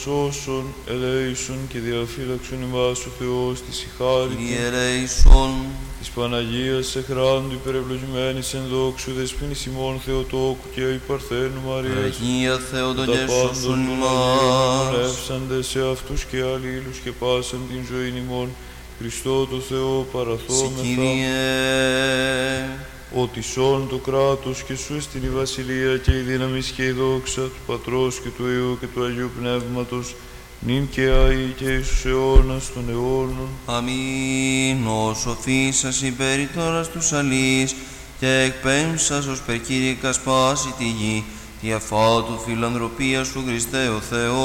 σώσον, ελέησον και διαφύλαξον ημάς ο Θεός της η χάρη Ιερέησον της Παναγίας εχράντου υπερευλογημένης εν δόξου δεσποίνης ημών Θεοτόκου και η Παρθένου Μαρίας, Αγία Θεότοκε σώσον ημάς, ημάς. εύσαντες σε αυτούς και αλλήλους και πάσαν την ζωήν ημών, Χριστό το Θεό Συ παραθόμεθα, Κύριε, ότι σών το κράτος και σου εστιν η βασιλεία και η δύναμη και η δόξα του Πατρός και του Υιού και του Αγίου Πνεύματος, νυν και αεί και εις τους αιώνας των αιώνων. αμήν. Ο σοφίσας υπερητόρας τους αλείς και εκπέμψας ως περκήρυκας πάση τη γη, τη αφάτου φιλανθρωπία σου Χριστέ ο Θεός.